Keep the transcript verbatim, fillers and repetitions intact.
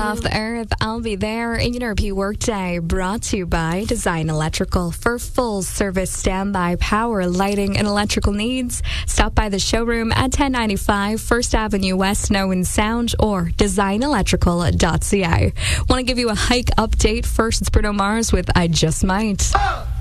off the earth. I'll be there. In your P Workday, brought to you by Design Electrical. For full service standby power, lighting, and electrical needs, stop by the showroom at ten ninety-five First Avenue West, Nowen Sound, or design electrical dot c a. Want to give you a hike update? First, it's Bruno Mars with I Just Might.